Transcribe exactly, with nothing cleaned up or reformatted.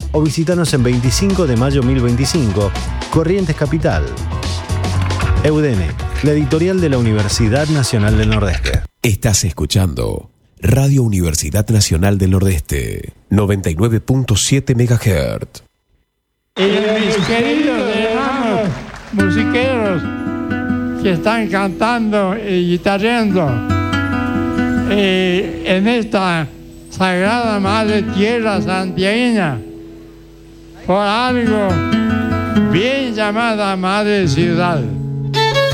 o visítanos en veinticinco de mayo mil veinticinco, Corrientes Capital. Eudene, la editorial de la Universidad Nacional del Nordeste. Estás escuchando Radio Universidad Nacional del Nordeste, noventa y nueve punto siete megahertz. Y mis queridos hermanos musiqueros que están cantando y guitarreando eh, en esta sagrada madre tierra santiagueña, por algo bien llamada madre ciudad.